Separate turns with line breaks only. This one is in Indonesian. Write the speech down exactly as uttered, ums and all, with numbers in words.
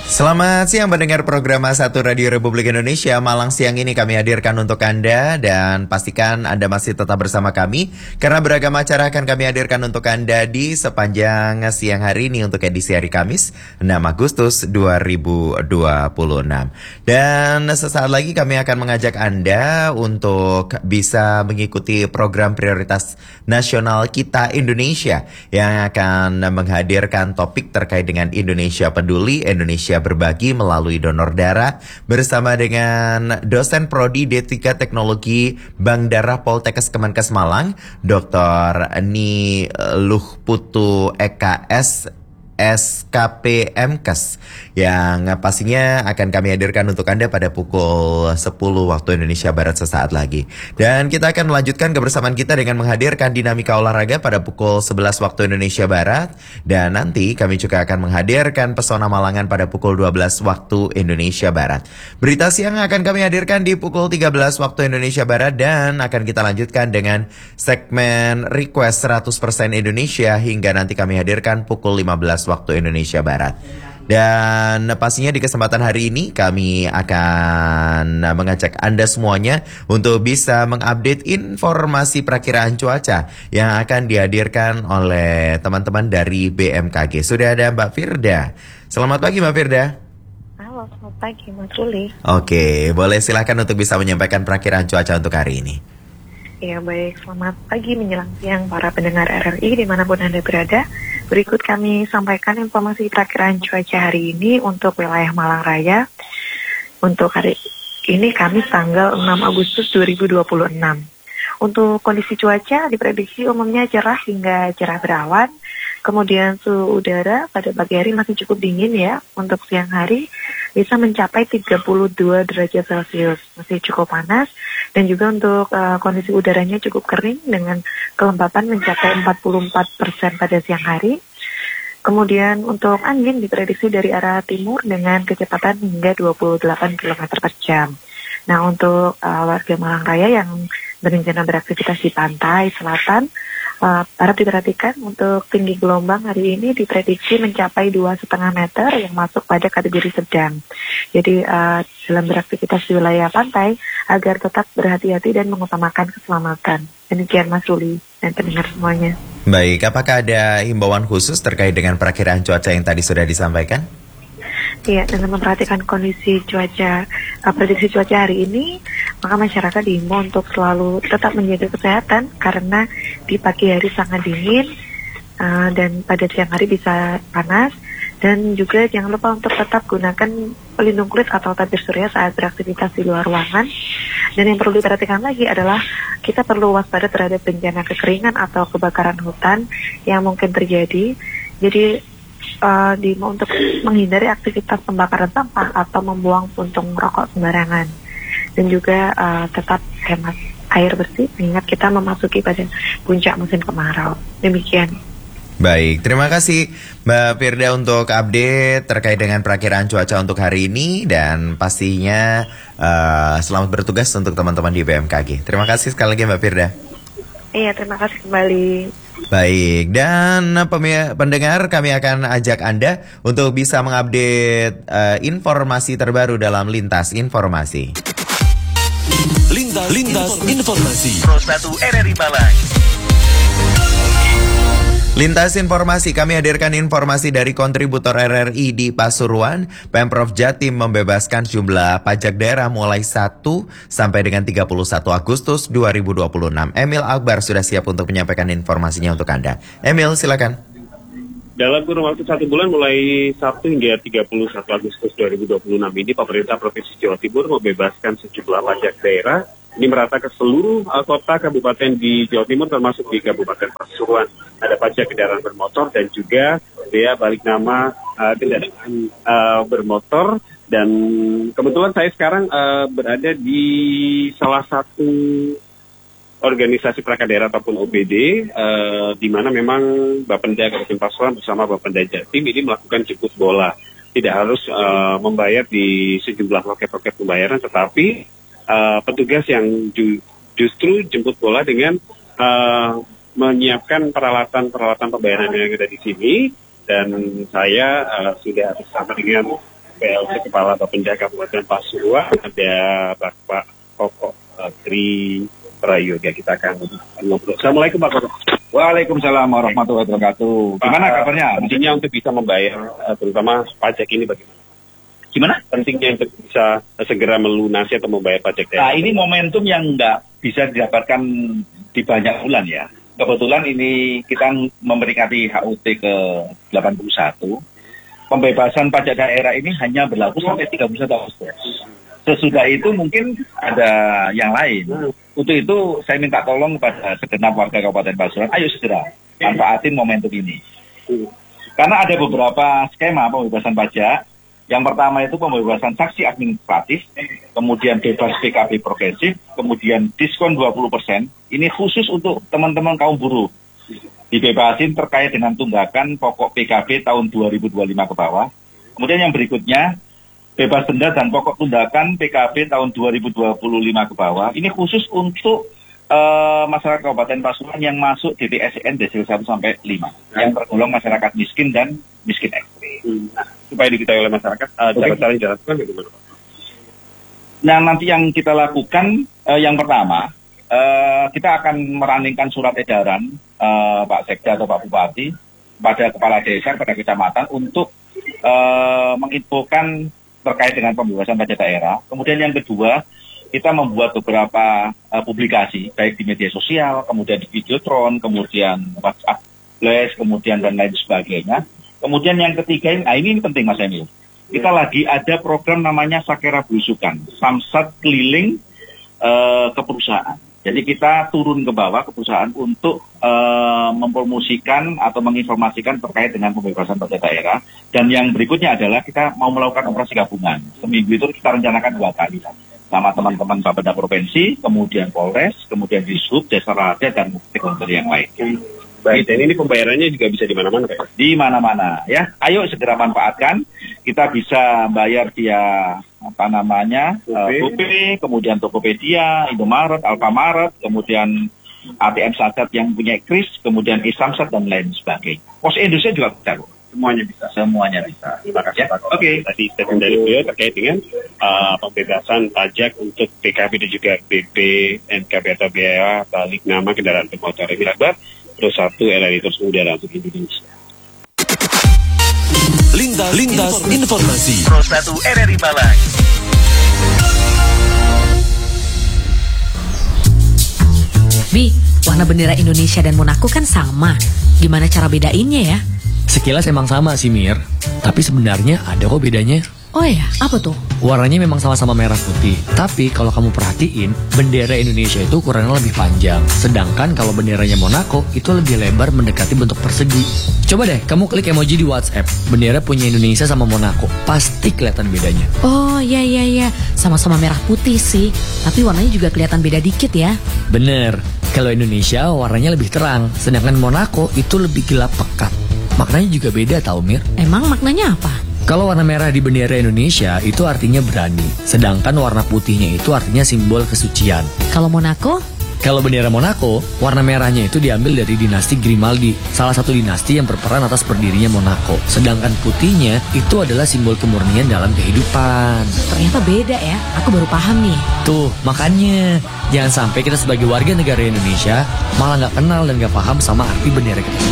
Selamat siang pendengar program satu Radio Republik Indonesia. Malang siang ini kami hadirkan untuk Anda dan pastikan Anda masih tetap bersama kami karena beragam acara akan kami hadirkan untuk Anda di sepanjang siang hari ini untuk edisi hari Kamis enam Agustus dua ribu dua puluh enam. Dan sesaat lagi kami akan mengajak Anda untuk bisa mengikuti program prioritas nasional kita Indonesia yang akan menghadirkan topik terkait dengan Indonesia Peduli, Indonesia Berbagi melalui donor darah bersama dengan dosen prodi D tiga Teknologi Bank Darah Poltekkes Kemenkes Malang, Doktor Ni Luhputu E K S S K P M Kes yang pastinya akan kami hadirkan untuk Anda pada pukul sepuluh waktu Indonesia Barat sesaat lagi. Dan kita akan melanjutkan kebersamaan kita dengan menghadirkan dinamika olahraga pada pukul sebelas waktu Indonesia Barat. Dan nanti kami juga akan menghadirkan pesona Malangan pada pukul dua belas waktu Indonesia Barat. Berita siang akan kami hadirkan di pukul tiga belas waktu Indonesia Barat dan akan kita lanjutkan dengan segmen Request seratus persen Indonesia hingga nanti kami hadirkan pukul lima belas waktu Indonesia Barat. Dan pastinya di kesempatan hari ini kami akan mengajak Anda semuanya untuk bisa mengupdate informasi perakiraan cuaca yang akan dihadirkan oleh teman-teman dari B M K G. Sudah ada Mbak Firda. Selamat pagi Mbak Firda.
Halo, selamat pagi Mas Ruli.
Oke, boleh silakan untuk bisa menyampaikan perakiraan cuaca untuk hari ini.
Ya baik, selamat pagi menjelang siang para pendengar R R I dimanapun Anda berada. Berikut kami sampaikan informasi perakiraan cuaca hari ini untuk wilayah Malang Raya. Untuk hari ini Kamis tanggal enam Agustus dua ribu dua puluh enam. Untuk kondisi cuaca diprediksi umumnya cerah hingga cerah berawan. Kemudian suhu udara pada pagi hari masih cukup dingin ya. Untuk siang hari bisa mencapai tiga puluh dua derajat Celcius. Masih cukup panas. Dan juga untuk uh, kondisi udaranya cukup kering dengan kelembapan mencapai empat puluh empat persen pada siang hari. Kemudian untuk angin diprediksi dari arah timur dengan kecepatan hingga dua puluh delapan kilometer per jam. Nah untuk uh, warga Malang Raya yang berencana beraktivitas di pantai selatan, Uh, harap diperhatikan untuk tinggi gelombang hari ini diprediksi mencapai dua koma lima meter yang masuk pada kategori sedang. Jadi uh, dalam beraktivitas di wilayah pantai agar tetap berhati-hati dan mengutamakan keselamatan. Demikian Mas Ruli dan pendengar semuanya.
Baik, apakah ada himbauan khusus terkait dengan perakiraan cuaca yang tadi sudah disampaikan?
Iya, dengan memperhatikan kondisi cuaca, uh, prediksi cuaca hari ini, maka masyarakat diimbau untuk selalu tetap menjaga kesehatan karena di pagi hari sangat dingin uh, dan pada siang hari bisa panas. Dan juga jangan lupa untuk tetap gunakan pelindung kulit atau tabir surya saat beraktivitas di luar ruangan. Dan yang perlu diperhatikan lagi adalah kita perlu waspada terhadap bencana kekeringan atau kebakaran hutan yang mungkin terjadi. Jadi Uh, di, untuk menghindari aktivitas pembakaran sampah atau membuang puntung rokok sembarangan. Dan juga uh, tetap hemat air bersih mengingat kita memasuki pada puncak musim kemarau. Demikian.
Baik, terima kasih Mbak Firda untuk update terkait dengan perakiraan cuaca untuk hari ini. Dan pastinya uh, selamat bertugas untuk teman-teman di B M K G. Terima kasih sekali lagi Mbak Firda.
Iya, terima kasih kembali.
Baik, dan pendengar kami akan ajak Anda untuk bisa mengupdate uh, informasi terbaru dalam Lintas Informasi.
Lintas, Lintas Informasi
Pro satu R R I Malang.
Lintas Informasi, kami hadirkan informasi dari kontributor R R I di Pasuruan. Pemprov Jatim membebaskan jumlah pajak daerah mulai satu sampai dengan tiga puluh satu Agustus dua ribu dua puluh enam. Emil Akbar sudah siap untuk menyampaikan informasinya untuk Anda. Emil, silakan.
Dalam kurun waktu satu bulan mulai Sabtu hingga tiga puluh satu Agustus dua ribu dua puluh enam ini, pemerintah Provinsi Jawa Timur membebaskan sejumlah pajak daerah. Ini merata ke seluruh uh, kota kabupaten di Jawa Timur termasuk di Kabupaten Pasuruan. Ada pajak kendaraan bermotor dan juga bea balik nama uh, kendaraan uh, bermotor. Dan kebetulan saya sekarang uh, berada di salah satu organisasi perangkat daerah ataupun O B D, uh, di mana memang Bapenda Kabupaten Pasuruan bersama Bapenda Jatim ini melakukan jemput bola. Tidak harus uh, membayar di sejumlah loket-loket pembayaran, tetapi Uh, petugas yang ju- justru jemput bola dengan uh, menyiapkan peralatan-peralatan pembayaran yang ada di sini. Dan saya uh, sudah bersama dengan P L C Kepala Bapenda Kabupaten Pasuruan, ada Bapak Koko Tri Prayoga. Kita akan ngobrol. Assalamualaikum Pak Koko.
Waalaikumsalam warahmatullahi wabarakatuh. Gimana kabarnya?
Pentingnya untuk bisa membayar, uh, terutama pajak ini bagaimana?
Gimana?
Pentingnya untuk bisa uh, segera melunasi atau membayar pajak daerah.
Nah, ini momentum yang nggak bisa didapatkan di banyak bulan ya. Kebetulan ini kita memperingati H U T ke delapan puluh satu. Pembebasan pajak daerah ini hanya berlaku sampai tiga puluh satu Agustus. Sesudah itu mungkin ada yang lain. Untuk itu saya minta tolong kepada segenap warga Kabupaten Pasuruan, ayo segera manfaatin momentum ini. Karena ada beberapa skema pembebasan pajak. Yang pertama itu pembebasan sanksi administratif, kemudian bebas P K B progresif, kemudian diskon dua puluh persen. Ini khusus untuk teman-teman kaum buruh. Dibebasin terkait dengan tunggakan pokok P K B tahun dua ribu dua puluh lima ke bawah. Kemudian yang berikutnya, bebas denda dan pokok tunggakan P K B tahun dua ribu dua puluh lima ke bawah. Ini khusus untuk uh, masyarakat Kabupaten Pasuruan yang masuk D T S E N desil satu sampai lima, yang tergolong masyarakat miskin dan miskin ekstrim.
Nah, supaya diketahui oleh masyarakat, uh, cara-cara yang dilakukan bagaimana Pak?
Nah, nanti yang kita lakukan, uh, yang pertama, uh, kita akan meraningkan surat edaran uh, Pak Sekda atau Pak Bupati pada kepala desa, pada kecamatan untuk uh, menginfokan terkait dengan pembebasan pajak daerah. Kemudian yang kedua, kita membuat beberapa uh, publikasi, baik di media sosial, kemudian di Videotron, kemudian WhatsApp Flash, kemudian dan lain sebagainya. Kemudian yang ketiga, nah ini penting Mas Emil. Kita lagi ada program namanya Sakera Belusukan, Samsat keliling uh, ke perusahaan. Jadi kita turun ke bawah ke perusahaan untuk uh, mempromosikan atau menginformasikan terkait dengan pembebasan pajak daerah. Dan yang berikutnya adalah kita mau melakukan operasi gabungan. Seminggu itu kita rencanakan dua kali. Sama teman-teman Bapeda Provinsi, kemudian Polres, kemudian Dishub, Desa Raja, dan stakeholder yang lain.
Baik, dan ini pembayarannya juga bisa di mana-mana Pak?
Di mana-mana ya. Ayo segera manfaatkan. Kita bisa bayar via apa namanya uh, GoPay, kemudian Tokopedia, Indomaret, Alfamaret, kemudian A T M Sadat yang punya Kris, kemudian e-Samsat dan lain sebagainya. Pos Indonesia juga bisa.
Semuanya bisa.
Semuanya bisa.
Terima kasih
Ya?
Pak. Oke. Okay. Tadi statement dari beliau terkait dengan uh, pembebasan pajak untuk P K B dan juga B P N K B atau biaya balik nama kendaraan bermotor. Ini Akbar, Pro satu R R I terus udara untuk Indonesia.
Lintas, lintas informasi.
Pro satu R R I Malang.
Bi, warna bendera Indonesia dan Monaco kan sama. Gimana cara bedainnya ya?
Sekilas emang sama sih Mir, tapi sebenarnya ada kok bedanya.
Oh ya, apa tuh?
Warnanya memang sama-sama merah putih, tapi kalau kamu perhatiin, bendera Indonesia itu ukurannya lebih panjang. Sedangkan kalau benderanya Monaco itu lebih lebar mendekati bentuk persegi. Coba deh, kamu klik emoji di WhatsApp, bendera punya Indonesia sama Monaco, pasti kelihatan bedanya.
Oh iya iya iya, sama-sama merah putih sih, tapi warnanya juga kelihatan beda dikit ya.
Bener, kalau Indonesia warnanya lebih terang, sedangkan Monaco itu lebih gelap pekat. Maknanya juga beda tau Mir.
Emang maknanya apa?
Kalau warna merah di bendera Indonesia itu artinya berani, sedangkan warna putihnya itu artinya simbol kesucian.
Kalau Monaco?
Kalau bendera Monaco, warna merahnya itu diambil dari dinasti Grimaldi, salah satu dinasti yang berperan atas berdirinya Monaco. Sedangkan putihnya itu adalah simbol kemurnian dalam kehidupan.
Ternyata beda ya, aku baru paham nih.
Tuh, makanya jangan sampai kita sebagai warga negara Indonesia malah nggak kenal dan nggak paham sama arti bendera kita.